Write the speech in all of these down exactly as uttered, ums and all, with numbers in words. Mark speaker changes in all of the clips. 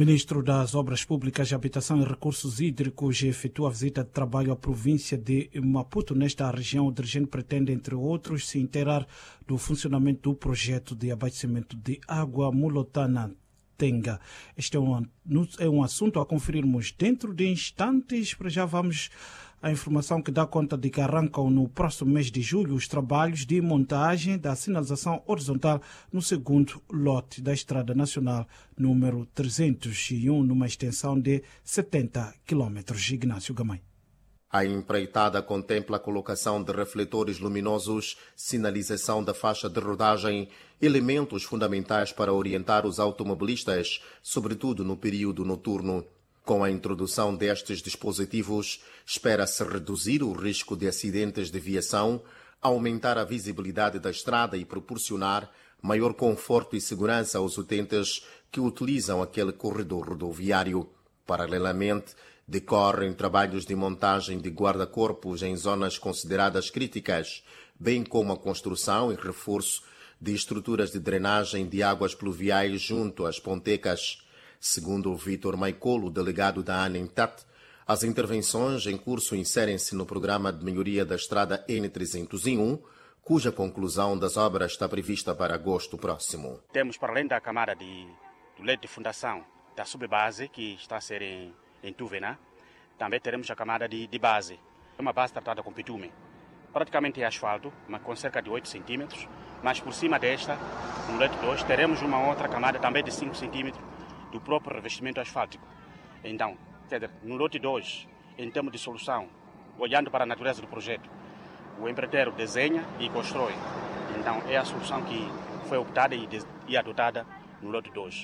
Speaker 1: Ministro das Obras Públicas, Habitação e Recursos Hídricos efetua a visita de trabalho à província de Maputo. Nesta região, o dirigente pretende, entre outros, se inteirar do funcionamento do projeto de abastecimento de água Mulotana Tenga. Este é um, é um assunto a conferirmos dentro de instantes. Para já vamos à informação que dá conta de que arrancam no próximo mês de julho os trabalhos de montagem da sinalização horizontal no segundo lote da Estrada Nacional número trezentos e um, numa extensão de setenta quilômetros. Ignácio Gamay.
Speaker 2: A empreitada contempla a colocação de refletores luminosos, sinalização da faixa de rodagem, elementos fundamentais para orientar os automobilistas, sobretudo no período noturno. Com a introdução destes dispositivos, espera-se reduzir o risco de acidentes de viação, aumentar a visibilidade da estrada e proporcionar maior conforto e segurança aos utentes que utilizam aquele corredor rodoviário. Paralelamente, decorrem trabalhos de montagem de guarda-corpos em zonas consideradas críticas, bem como a construção e reforço de estruturas de drenagem de águas pluviais junto às pontecas. Segundo Vítor Maicolo, delegado da ANENTAT, as intervenções em curso inserem-se no programa de melhoria da estrada N trezentos e um, cuja conclusão das obras está prevista para agosto próximo.
Speaker 3: Temos, para além da camada de, do leito de fundação da subbase, que está a ser em, em Tuvena, também teremos a camada de, de base. É uma base tratada com bitume. Praticamente é asfalto, mas com cerca de oito centímetros, mas por cima desta, no leito dois, teremos uma outra camada também de cinco centímetros, do próprio revestimento asfáltico. Então, no lote dois, em termos de solução, olhando para a natureza do projeto, o empreiteiro desenha e constrói. Então, é a solução que foi optada e, e adotada no lote dois.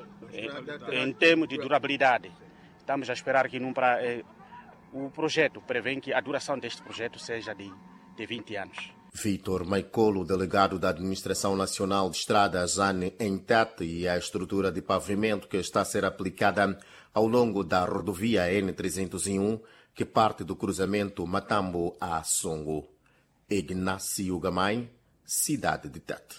Speaker 3: Em, em termos de durabilidade, estamos a esperar que num pra, eh, o projeto prevê que a duração deste projeto seja de, de vinte anos.
Speaker 2: Vítor Maicolo, delegado da Administração Nacional de Estradas, ANENTAT, e a estrutura de pavimento que está a ser aplicada ao longo da rodovia N trezentos e um, que parte do cruzamento Matambo a Songo. Ignácio Gamay, Cidade de Tete.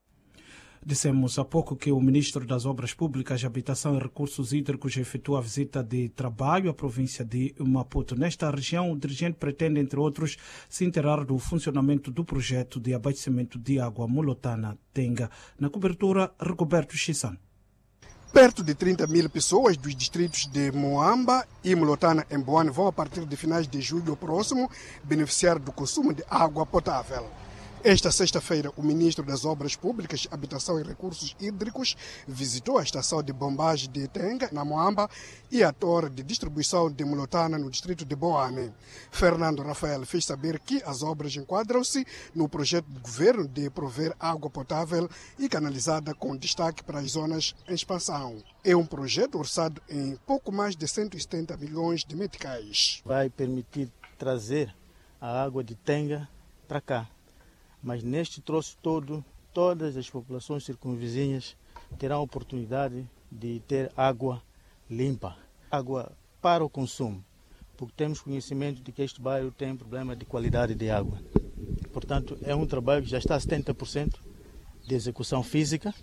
Speaker 1: Dissemos há pouco que o Ministro das Obras Públicas, Habitação e Recursos Hídricos efetua a visita de trabalho à província de Maputo. Nesta região, o dirigente pretende, entre outros, se inteirar do funcionamento do projeto de abastecimento de água Mulotana Tenga. Na cobertura, Rigoberto Chissan.
Speaker 4: Perto de trinta mil pessoas dos distritos de Moamba e Mulotana em Boane vão, a partir de finais de julho próximo, beneficiar do consumo de água potável. Esta sexta-feira, o ministro das Obras Públicas, Habitação e Recursos Hídricos visitou a estação de bombagem de Tenga, na Moamba, e a torre de distribuição de Mulotana, no distrito de Boane. Fernando Rafael fez saber que as obras enquadram-se no projeto do governo de prover água potável e canalizada com destaque para as zonas em expansão. É um projeto orçado em pouco mais de cento e setenta milhões de meticais.
Speaker 5: Vai permitir trazer a água de Tenga para cá. Mas neste troço todo, todas as populações circunvizinhas terão a oportunidade de ter água limpa, água para o consumo, porque temos conhecimento de que este bairro tem problema de qualidade de água. Portanto, é um trabalho que já está a setenta por cento de execução física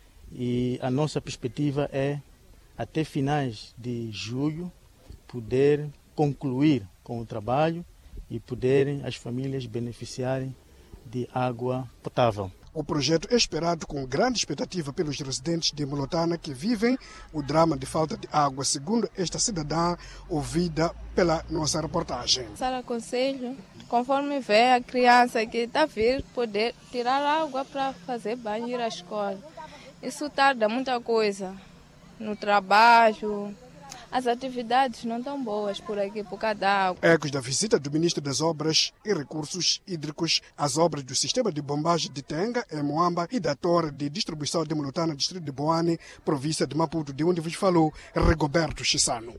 Speaker 5: e a nossa perspectiva é, até finais de julho, poder concluir com o trabalho e poderem as famílias beneficiarem de água potável.
Speaker 4: O projeto é esperado com grande expectativa pelos residentes de Mulotana que vivem o drama de falta de água, segundo esta cidadã ouvida pela nossa reportagem.
Speaker 6: Sara aconselho, conforme vê a criança que está a vir, poder tirar água para fazer banho e ir à escola. Isso tarda muita coisa no trabalho. As atividades não estão boas por aqui por causa da água.
Speaker 4: Ecos da visita do Ministro das Obras e Recursos Hídricos às obras do sistema de bombagem de Tenga, em Moamba, e da torre de distribuição de Mulotana, distrito de Boane, província de Maputo, de onde vos falou Rigoberto Chissano.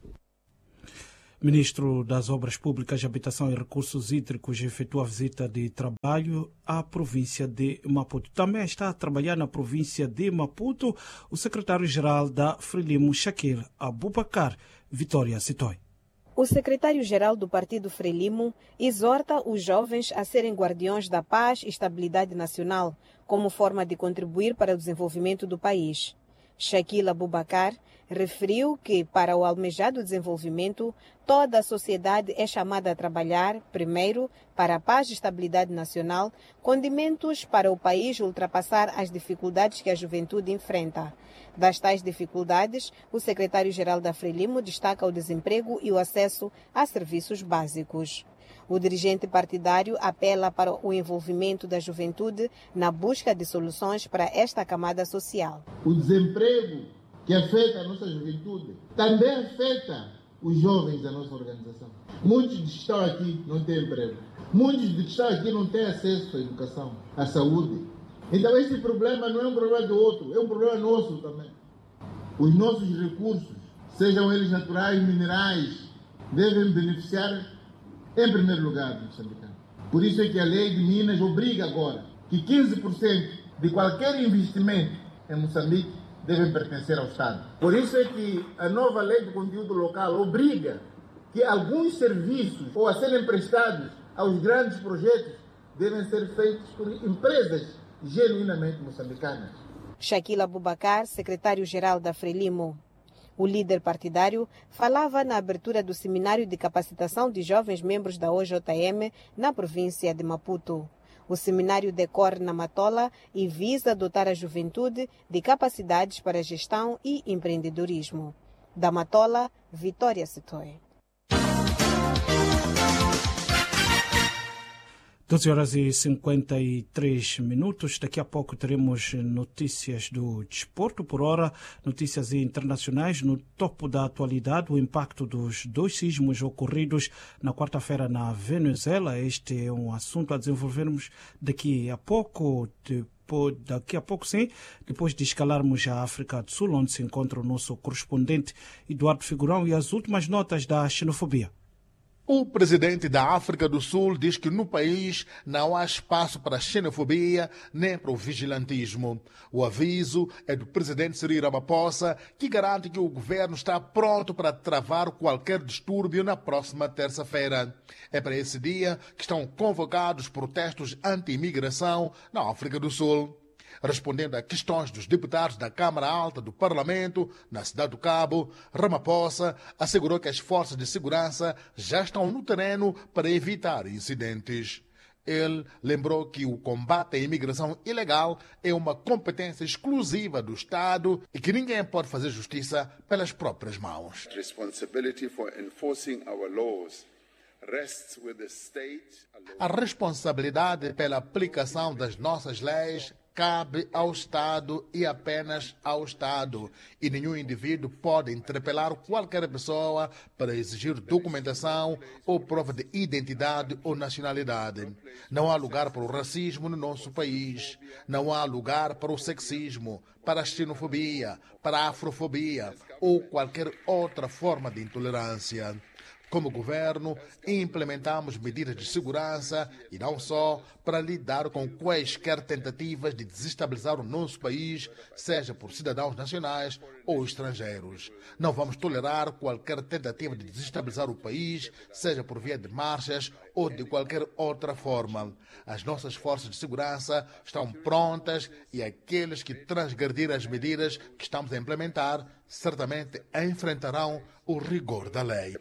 Speaker 1: Ministro das Obras Públicas, Habitação e Recursos Hídricos efetua a visita de trabalho à província de Maputo. Também está a trabalhar na província de Maputo o secretário-geral da Frelimo, Shakir Abubakar. Vitória Citói.
Speaker 7: O secretário-geral do Partido Frelimo exorta os jovens a serem guardiões da paz e estabilidade nacional, como forma de contribuir para o desenvolvimento do país. Shaquila Abubakar referiu que, para o almejado desenvolvimento, toda a sociedade é chamada a trabalhar, primeiro, para a paz e estabilidade nacional, condimentos para o país ultrapassar as dificuldades que a juventude enfrenta. Das tais dificuldades, o secretário-geral da Frelimo destaca o desemprego e o acesso a serviços básicos. O dirigente partidário apela para o envolvimento da juventude na busca de soluções para esta camada social.
Speaker 8: O desemprego que afeta a nossa juventude também afeta os jovens da nossa organização. Muitos que estão aqui não têm emprego. Muitos que estão aqui não têm acesso à educação, à saúde. Então esse problema não é um problema do outro, é um problema nosso também. Os nossos recursos, sejam eles naturais, minerais, devem beneficiar em primeiro lugar do moçambicano. Por isso é que a lei de Minas obriga agora que quinze por cento de qualquer investimento em Moçambique devem pertencer ao Estado. Por isso é que a nova lei de conteúdo local obriga que alguns serviços, ou a serem prestados aos grandes projetos, devem ser feitos por empresas genuinamente moçambicanas.
Speaker 7: Shaquila Abubakar, secretário-geral da Frelimo. O líder partidário falava na abertura do Seminário de Capacitação de Jovens Membros da O J M na província de Maputo. O seminário decorre na Matola e visa dotar a juventude de capacidades para gestão e empreendedorismo. Da Matola, Vitória Sitoe.
Speaker 1: doze horas e cinquenta e três minutos. Daqui a pouco teremos notícias do desporto. Por hora, notícias internacionais. No topo da atualidade, o impacto dos dois sismos ocorridos na quarta-feira na Venezuela. Este é um assunto a desenvolvermos daqui a pouco. Depois, daqui a pouco, sim, depois de escalarmos a África do Sul, onde se encontra o nosso correspondente Eduardo Figurão, e as últimas notas da xenofobia.
Speaker 9: O presidente da África do Sul diz que no país não há espaço para a xenofobia nem para o vigilantismo. O aviso é do presidente Cyril Ramaphosa, que garante que o governo está pronto para travar qualquer distúrbio na próxima terça-feira. É para esse dia que estão convocados protestos anti-imigração na África do Sul. Respondendo a questões dos deputados da Câmara Alta do Parlamento, na cidade do Cabo, Ramaphosa assegurou que as forças de segurança já estão no terreno para evitar incidentes. Ele lembrou que o combate à imigração ilegal é uma competência exclusiva do Estado e que ninguém pode fazer justiça pelas próprias mãos. A responsabilidade pela aplicação das nossas leis cabe ao Estado e apenas ao Estado, e nenhum indivíduo pode interpelar qualquer pessoa para exigir documentação ou prova de identidade ou nacionalidade. Não há lugar para o racismo no nosso país. Não há lugar para o sexismo, para a xenofobia, para a afrofobia ou qualquer outra forma de intolerância. Como governo, implementamos medidas de segurança e não só para lidar com quaisquer tentativas de desestabilizar o nosso país, seja por cidadãos nacionais ou estrangeiros. Não vamos tolerar qualquer tentativa de desestabilizar o país, seja por via de marchas ou de qualquer outra forma. As nossas forças de segurança estão prontas e aqueles que transgredirem as medidas que estamos a implementar certamente enfrentarão o rigor da lei.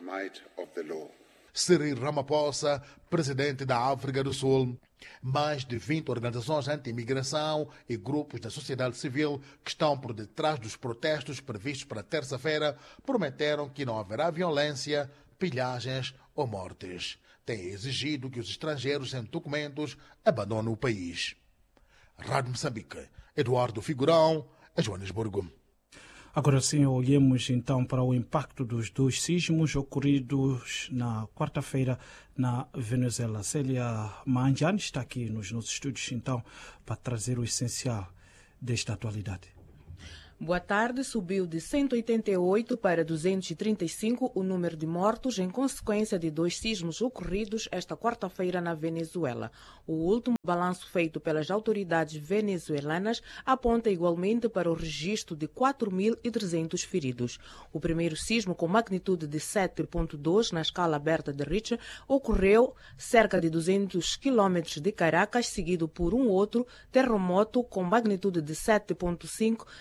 Speaker 9: Cyril Ramaphosa, presidente da África do Sul. Mais de vinte organizações anti-imigração e grupos da sociedade civil que estão por detrás dos protestos previstos para terça-feira prometeram que não haverá violência, pilhagens ou mortes. Têm exigido que os estrangeiros sem documentos abandonem o país. Rádio Moçambique, Eduardo Figurão, Joanesburgo.
Speaker 1: Agora sim, olhemos então para o impacto dos dois sismos ocorridos na quarta-feira na Venezuela. Célia Manjani está aqui nos nossos estúdios então para trazer o essencial desta atualidade.
Speaker 10: Boa tarde. Subiu de cento e oitenta e oito para duzentos e trinta e cinco o número de mortos em consequência de dois sismos ocorridos esta quarta-feira na Venezuela. O último balanço feito pelas autoridades venezuelanas aponta igualmente para o registro de quatro mil e trezentos feridos. O primeiro sismo, com magnitude de sete ponto dois na escala aberta de Richter, ocorreu cerca de duzentos quilômetros de Caracas, seguido por um outro terremoto com magnitude de sete ponto cinco, de acordo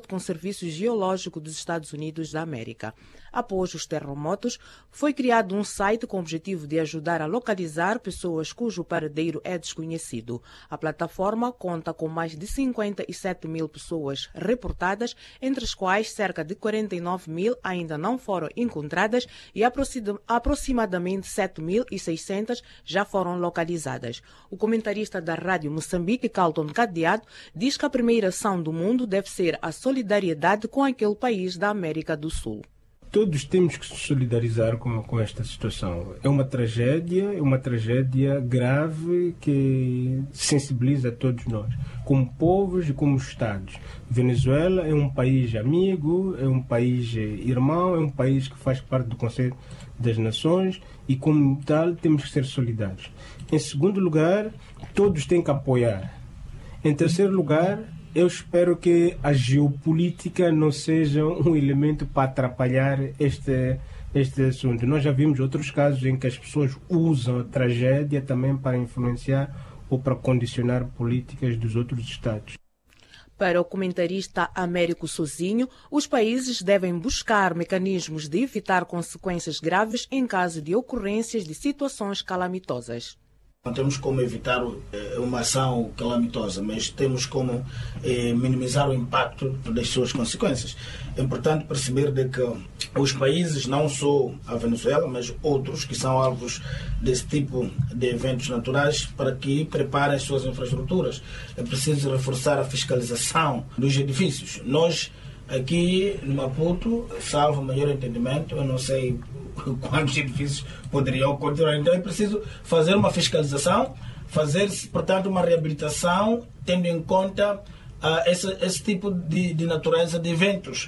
Speaker 10: acordo com o Serviço Geológico dos Estados Unidos da América. Após os terremotos, foi criado um site com o objetivo de ajudar a localizar pessoas cujo paradeiro é desconhecido. A plataforma conta com mais de cinquenta e sete mil pessoas reportadas, entre as quais cerca de quarenta e nove mil ainda não foram encontradas e aproximadamente sete mil e seiscentas já foram localizadas. O comentarista da Rádio Moçambique, Carlton Cadeado, diz que a primeira ação do mundo deve ser a solidariedade com aquele país da América do Sul.
Speaker 11: Todos temos que se solidarizar com, com esta situação. É uma tragédia, é uma tragédia grave que sensibiliza todos nós, como povos e como Estados. Venezuela é um país amigo, é um país irmão, é um país que faz parte do Conselho das Nações e, como tal, temos que ser solidários. Em segundo lugar, todos têm que apoiar. Em terceiro lugar, eu espero que a geopolítica não seja um elemento para atrapalhar este, este assunto. Nós já vimos outros casos em que as pessoas usam a tragédia também para influenciar ou para condicionar políticas dos outros Estados.
Speaker 10: Para o comentarista Américo Sozinho, os países devem buscar mecanismos de evitar consequências graves em caso de ocorrências de situações calamitosas.
Speaker 12: Não temos como evitar uma ação calamitosa, mas temos como eh, minimizar o impacto das suas consequências. É importante perceber de que os países, não só a Venezuela, mas outros que são alvos desse tipo de eventos naturais, para que preparem as suas infraestruturas. É preciso reforçar a fiscalização dos edifícios. Nós, aqui no Maputo, salvo o maior entendimento, eu não sei quantos edifícios poderiam continuar. Então é preciso fazer uma fiscalização, fazer, portanto, uma reabilitação, tendo em conta uh, esse, esse tipo de, de natureza de eventos.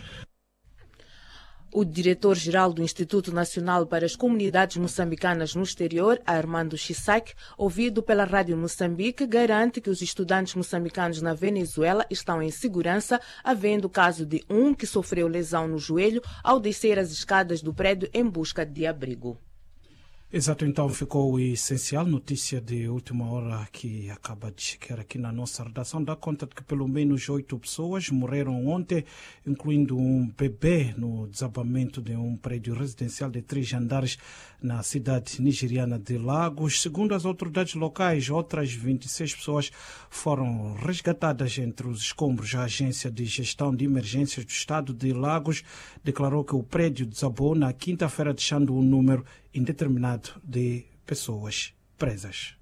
Speaker 10: O diretor-geral do Instituto Nacional para as Comunidades Moçambicanas no Exterior, Armando Chisak, ouvido pela Rádio Moçambique, garante que os estudantes moçambicanos na Venezuela estão em segurança, havendo o caso de um que sofreu lesão no joelho ao descer as escadas do prédio em busca de abrigo.
Speaker 1: Exato, então ficou o essencial. Notícia de última hora que acaba de chegar aqui na nossa redação dá conta de que pelo menos oito pessoas morreram ontem, incluindo um bebê, no desabamento de um prédio residencial de três andares na cidade nigeriana de Lagos. Segundo as autoridades locais, outras vinte e seis pessoas foram resgatadas entre os escombros. A Agência de Gestão de Emergências do Estado de Lagos declarou que o prédio desabou na quinta-feira, deixando um número indeterminado de pessoas presas.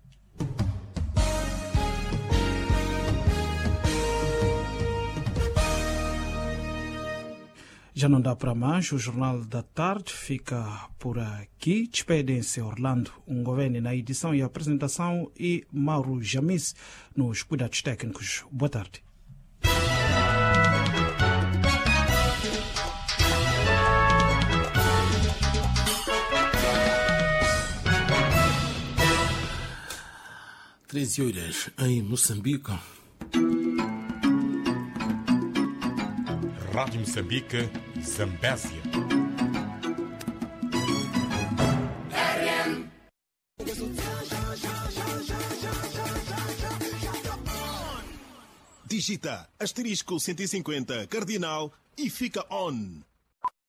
Speaker 1: Já não dá para mais, o Jornal da Tarde fica por aqui. Despedem-se Orlando Ungoveni na edição e apresentação e Mauro Jamis nos cuidados técnicos. Boa tarde.
Speaker 13: treze horas em Moçambique.
Speaker 14: Rádio Moçambique, Zambésia.
Speaker 15: Digita asterisco cento e cinquenta cardinal e fica on.